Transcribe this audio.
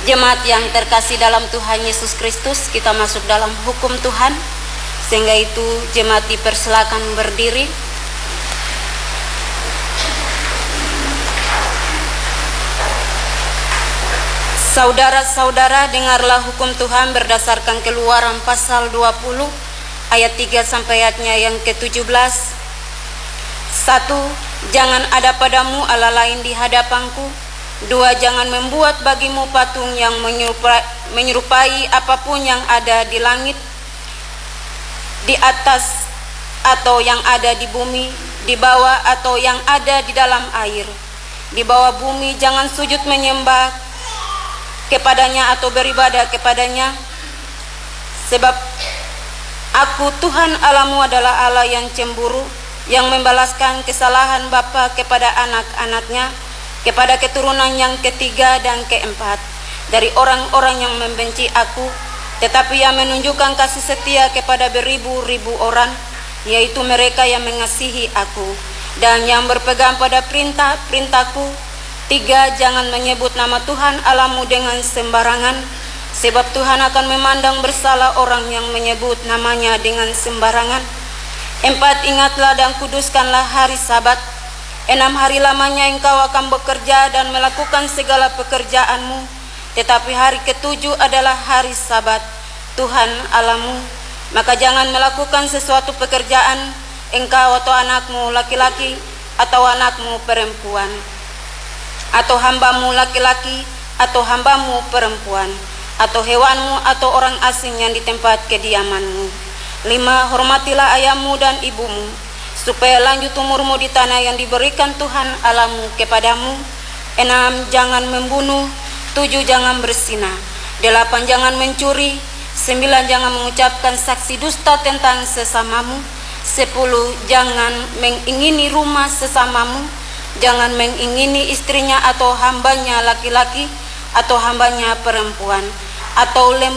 Jemaat yang terkasih dalam Tuhan Yesus Kristus, kita masuk dalam hukum Tuhan. Sehingga itu jemaat dipersilakan berdiri. Saudara-saudara, dengarlah hukum Tuhan berdasarkan Keluaran pasal 20 ayat 3 sampai ayatnya yang ke-17. 1. Jangan ada padamu Allah lain di hadapanku. 2. Jangan membuat bagimu patung yang menyerupai apapun yang ada di langit, di atas, atau yang ada di bumi, di bawah, atau yang ada di dalam air. Di bawah bumi jangan sujud menyembah kepadanya atau beribadah kepadanya. Sebab Aku Tuhan Allahmu adalah Allah yang cemburu, yang membalaskan kesalahan bapa kepada anak-anaknya, kepada keturunan yang ketiga dan keempat dari orang-orang yang membenci Aku, tetapi yang menunjukkan kasih setia kepada beribu-ribu orang, yaitu mereka yang mengasihi Aku dan yang berpegang pada perintah-perintahku. 3. Jangan menyebut nama Tuhan Allahmu dengan sembarangan, sebab Tuhan akan memandang bersalah orang yang menyebut namanya dengan sembarangan. 4. Ingatlah dan kuduskanlah hari Sabat. 6 hari lamanya engkau akan bekerja dan melakukan segala pekerjaanmu, tetapi hari ke-7 adalah hari Sabat Tuhan Allahmu. Maka jangan melakukan sesuatu pekerjaan, engkau atau anakmu laki-laki atau anakmu perempuan, atau hambamu laki-laki atau hambamu perempuan, atau hewanmu atau orang asing yang di tempat kediamanmu. 5. Hormatilah ayahmu dan ibumu, supaya lanjut umurmu di tanah yang diberikan Tuhan Allahmu kepadamu. 6. Jangan membunuh. 7. Jangan berzina. 8. Jangan mencuri. 9. Jangan mengucapkan saksi dusta tentang sesamamu. 10. Jangan mengingini rumah sesamamu. Jangan mengingini istrinya atau hambanya laki-laki atau hambanya perempuan, atau